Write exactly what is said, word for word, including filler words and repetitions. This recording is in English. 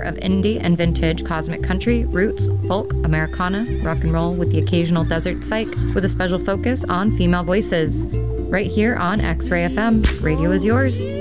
of indie and vintage cosmic country, roots, folk, Americana, rock and roll with the occasional desert psych, with a special focus on female voices. Right here on X-Ray F M, radio is yours.